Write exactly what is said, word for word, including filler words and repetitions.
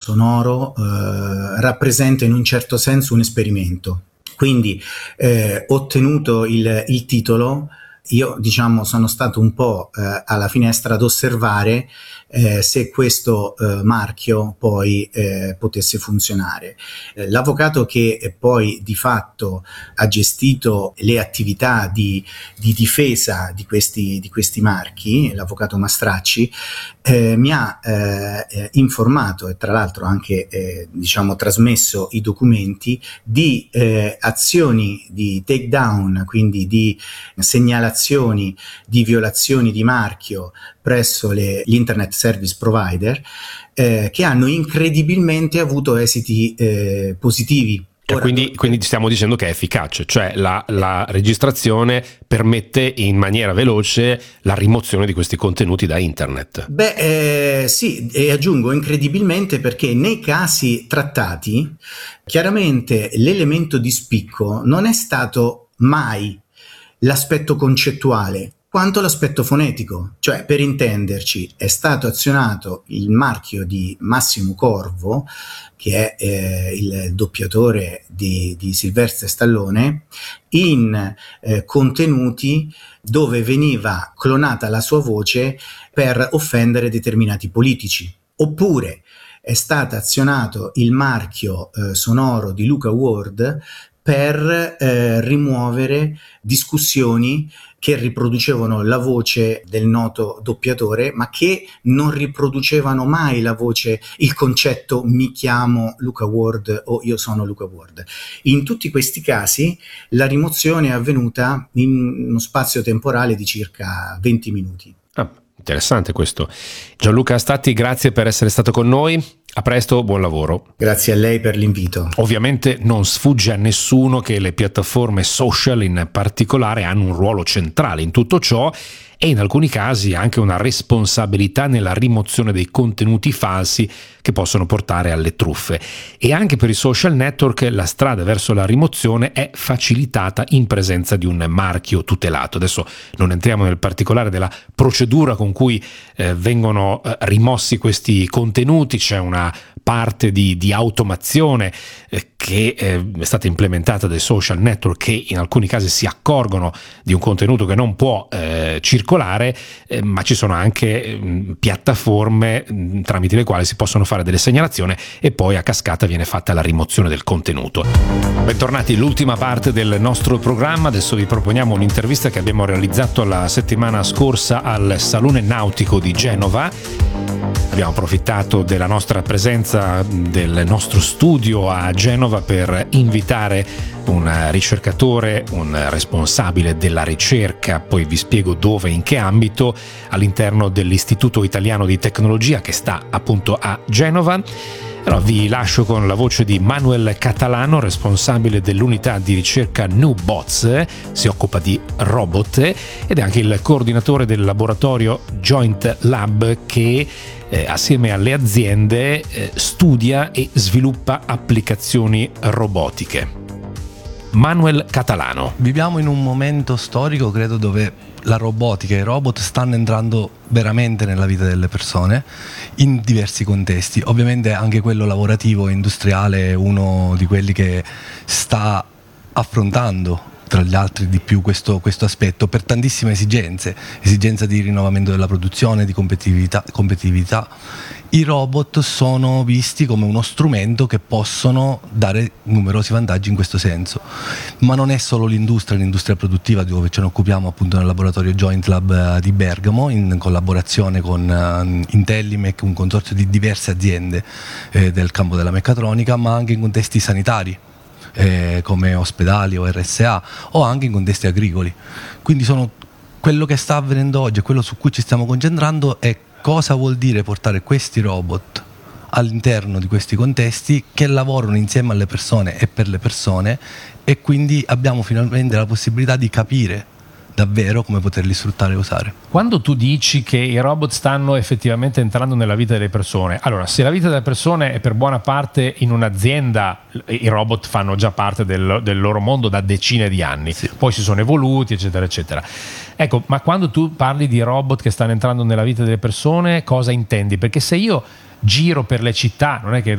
sonoro eh, rappresenta in un certo senso un esperimento. Quindi eh, ottenuto il, il titolo, io diciamo sono stato un po' eh, alla finestra ad osservare eh, se questo eh, marchio poi eh, potesse funzionare. Eh, l'avvocato che eh, poi di fatto ha gestito le attività di, di difesa di questi, di questi marchi, l'avvocato Mastracci, eh, mi ha eh, informato e tra l'altro anche eh, diciamo trasmesso i documenti di eh, azioni di takedown, quindi di segnalazioni di violazioni di marchio presso le, gli internet service provider eh, che hanno incredibilmente avuto esiti eh, positivi. Cioè, quindi, quindi stiamo dicendo che è efficace, cioè la, la registrazione permette in maniera veloce la rimozione di questi contenuti da internet. Beh, eh, sì, e aggiungo incredibilmente perché nei casi trattati chiaramente l'elemento di spicco non è stato mai l'aspetto concettuale quanto l'aspetto fonetico, cioè per intenderci è stato azionato il marchio di Massimo Corvo, che è eh, il doppiatore di, di Sylvester Stallone, in eh, contenuti dove veniva clonata la sua voce per offendere determinati politici. Oppure è stato azionato il marchio eh, sonoro di Luca Ward per eh, rimuovere discussioni che riproducevano la voce del noto doppiatore, ma che non riproducevano mai la voce, il concetto mi chiamo Luca Ward o io sono Luca Ward. In tutti questi casi la rimozione è avvenuta in uno spazio temporale di circa venti minuti. Ah, interessante questo. Gianluca Statti, grazie per essere stato con noi. A presto, buon lavoro. Grazie a lei per l'invito. Ovviamente non sfugge a nessuno che le piattaforme social in particolare hanno un ruolo centrale in tutto ciò e in alcuni casi anche una responsabilità nella rimozione dei contenuti falsi che possono portare alle truffe. E anche per i social network la strada verso la rimozione è facilitata in presenza di un marchio tutelato. Adesso non entriamo nel particolare della procedura con cui eh, vengono eh, rimossi questi contenuti, c'è una parte di, di automazione eh, che eh, è stata implementata dai social network che in alcuni casi si accorgono di un contenuto che non può eh, circolare, eh, ma ci sono anche eh, piattaforme mh, tramite le quali si possono fare delle segnalazioni e poi a cascata viene fatta la rimozione del contenuto. Bentornati, l'ultima parte del nostro programma. Adesso vi proponiamo un'intervista che abbiamo realizzato la settimana scorsa al Salone Nautico di Genova. Abbiamo approfittato della nostra presenza, del nostro studio a Genova per invitare un ricercatore, un responsabile della ricerca, poi vi spiego dove e in che ambito, all'interno dell'Istituto Italiano di Tecnologia che sta appunto a Genova. Allora, vi lascio con la voce di Manuel Catalano, responsabile dell'unità di ricerca NewBots, si occupa di robot ed è anche il coordinatore del laboratorio Joint Lab che eh, assieme alle aziende eh, studia e sviluppa applicazioni robotiche. Manuel Catalano. Viviamo in un momento storico, credo, dove la robotica e i robot stanno entrando veramente nella vita delle persone in diversi contesti. Ovviamente anche quello lavorativo e industriale è uno di quelli che sta affrontando tra gli altri di più questo, questo aspetto per tantissime esigenze, esigenza di rinnovamento della produzione, di competitività, competitività. I robot sono visti come uno strumento che possono dare numerosi vantaggi in questo senso, ma non è solo l'industria, l'industria produttiva di dove ce ne occupiamo appunto nel laboratorio Joint Lab di Bergamo in collaborazione con Intellimec, un consorzio di diverse aziende eh, del campo della meccatronica, ma anche in contesti sanitari. Eh, come ospedali o R S A o anche in contesti agricoli. Quindi sono quello che sta avvenendo oggi e quello su cui ci stiamo concentrando è cosa vuol dire portare questi robot all'interno di questi contesti che lavorano insieme alle persone e per le persone, e quindi abbiamo finalmente la possibilità di capire davvero come poterli sfruttare e usare. Quando tu dici che i robot stanno effettivamente entrando nella vita delle persone, allora se la vita delle persone è per buona parte in un'azienda, i robot fanno già parte del, del loro mondo da decine di anni, sì. Poi si sono evoluti eccetera eccetera. Ecco, ma quando tu parli di robot che stanno entrando nella vita delle persone, cosa intendi? Perché se io giro per le città, non è che